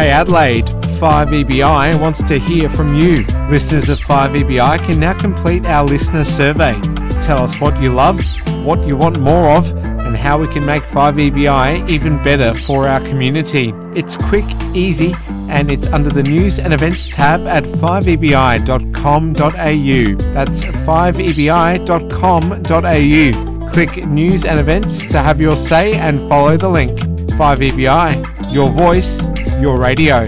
Hey Adelaide, 5EBI wants to hear from you. Listeners of 5EBI can now complete our listener survey. Tell us what you love, what you want more of, and how we can make 5EBI even better for our community. It's quick, easy, and it's under the News and Events tab at 5ebi.com.au. That's 5ebi.com.au. Click News and Events to have your say and follow the link. 5EBI, your voice, your radio.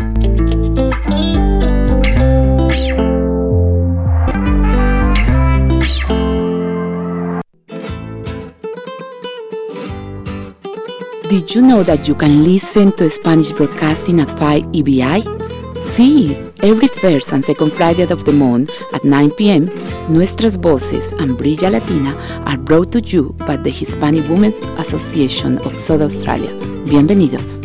Did you know that you can listen to Spanish broadcasting at 5EBI? Sí, every first and second Friday of the month at 9 p.m., Nuestras Voces and Brilla Latina are brought to you by the Hispanic Women's Association of South Australia. Bienvenidos.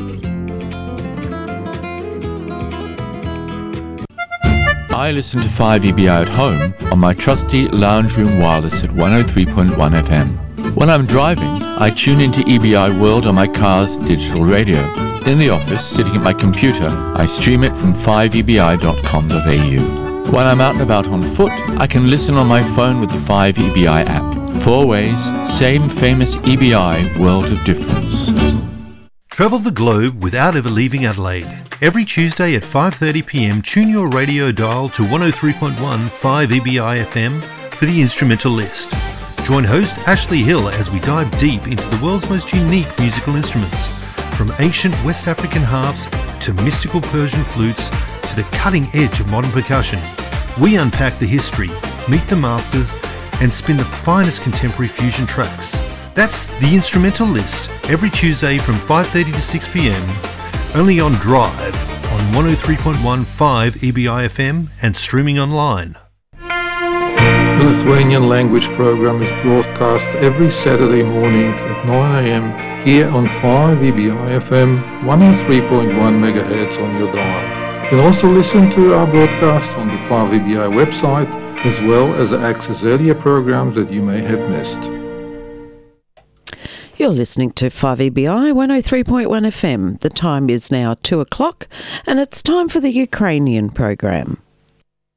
I listen to 5EBI at home on my trusty lounge room wireless at 103.1 FM. When I'm driving, I tune into EBI World on my car's digital radio. In the office, sitting at my computer, I stream it from 5ebi.com.au. When I'm out and about on foot, I can listen on my phone with the 5EBI app. 4 ways, same famous EBI world of difference. Travel the globe without ever leaving Adelaide. Every Tuesday at 5:30 p.m, tune your radio dial to 103.1 5EBI FM for the instrumental list. Join host Ashley Hill as we dive deep into the world's most unique musical instruments, from ancient West African harps to mystical Persian flutes to the cutting edge of modern percussion. We unpack the history, meet the masters, and spin the finest contemporary fusion tracks. That's the instrumental list every Tuesday from 5:30 to 6 p.m, only on Drive on 103.1 5EBI FM and streaming online. The Lithuanian language program is broadcast every Saturday morning at 9 a.m. here on 5EBI FM 103.1 MHz on your dial. You can also listen to our broadcast on the 5EBI website, as well as access earlier programs that you may have missed. You're listening to 5EBI 103.1 FM. The time is now 2 o'clock and it's time for the Ukrainian program.